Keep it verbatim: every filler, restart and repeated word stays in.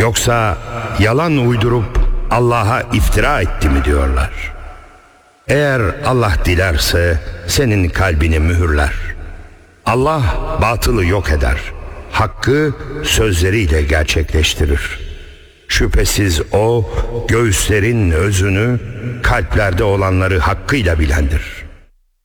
Yoksa yalan uydurup Allah'a iftira etti mi diyorlar. Eğer Allah dilerse senin kalbini mühürler. Allah batılı yok eder. Hakkı sözleriyle gerçekleştirir. Şüphesiz o göğüslerin özünü, kalplerde olanları hakkıyla bilendir.